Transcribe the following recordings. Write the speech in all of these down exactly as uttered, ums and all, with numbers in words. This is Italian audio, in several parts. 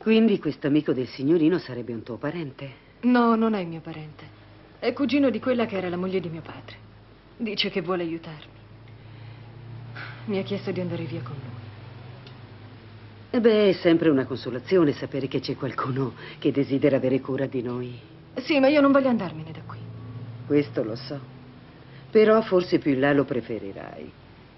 Quindi questo amico del signorino sarebbe un tuo parente? No, non è mio parente. È cugino di quella che era la moglie di mio padre. Dice che vuole aiutarmi. Mi ha chiesto di andare via con lui. E beh, è sempre una consolazione sapere che c'è qualcuno che desidera avere cura di noi. Sì, ma io non voglio andarmene da qui. Questo lo so. Però forse più in là lo preferirai.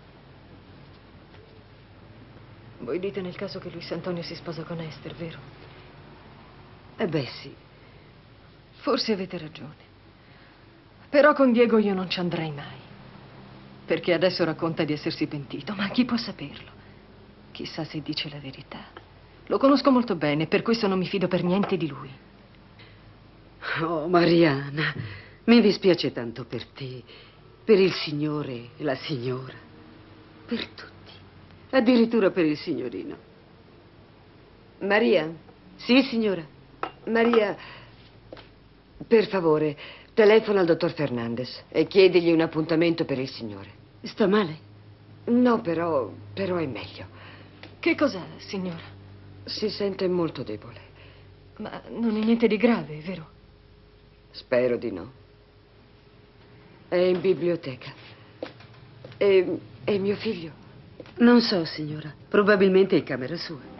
Voi dite nel caso che Luis Antonio si sposa con Esther, vero? Eh beh, sì. Forse avete ragione. Però con Diego io non ci andrei mai. Perché adesso racconta di essersi pentito, ma chi può saperlo? Chissà se dice la verità. Lo conosco molto bene, per questo non mi fido per niente di lui. Oh, Mariana, mi dispiace tanto per te, per il signore e la signora, per tutti, addirittura per il signorino. Maria? Sì, signora? Maria, per favore, telefona al dottor Fernandez e chiedigli un appuntamento per il signore. Sta male? No, però, però è meglio. Che cos'ha, signora? Si sente molto debole. Ma non è niente di grave, vero? Spero di no. È in biblioteca. E, e mio figlio? Non so, signora. Probabilmente in camera sua.